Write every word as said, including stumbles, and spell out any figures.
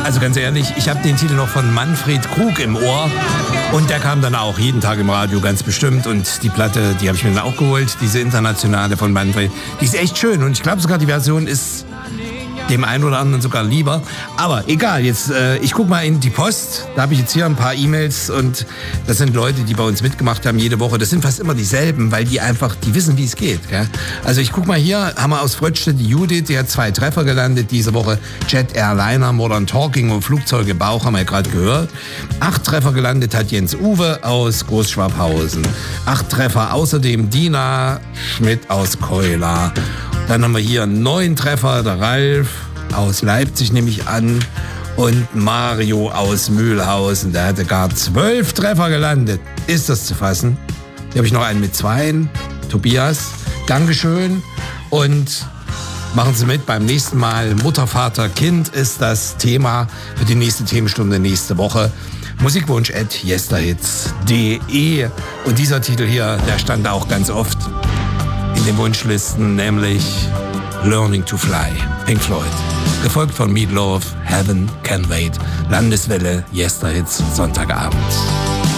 Also ganz ehrlich, ich habe den Titel noch von Manfred Krug im Ohr. Und der kam dann auch jeden Tag im Radio, ganz bestimmt. Und die Platte, die habe ich mir dann auch geholt, diese internationale von Manfred. Die ist echt schön und ich glaube sogar, die Version ist dem einen oder anderen sogar lieber. Aber egal, jetzt äh, ich guck mal in die Post. Da habe ich jetzt hier ein paar E-Mails und das sind Leute, die bei uns mitgemacht haben jede Woche. Das sind fast immer dieselben, weil die einfach, die wissen, wie es geht. Gell? Also ich guck mal hier, haben wir aus Fröttstedt die Judith, die hat zwei Treffer gelandet diese Woche. Jet Airliner, Modern Talking und Flugzeuge Bauch haben wir ja gerade gehört. Acht Treffer gelandet hat Jens Uwe aus Großschwabhausen. Acht Treffer außerdem Dina Schmidt aus Keula. Dann haben wir hier neun Treffer, der Ralf aus Leipzig nehme ich an und Mario aus Mühlhausen, der hatte gar zwölf Treffer gelandet. Ist das zu fassen? Hier habe ich noch einen mit zweien, Tobias, Dankeschön und machen Sie mit beim nächsten Mal. Mutter, Vater, Kind ist das Thema für die nächste Themenstunde nächste Woche. Musikwunsch at yesterhits punkt de und dieser Titel hier, der stand auch ganz oft in den Wunschlisten, nämlich Learning to Fly, Pink Floyd. Gefolgt von Meat Loaf, Heaven Can Wait, Landeswelle, Yesterhits, Sonntagabend.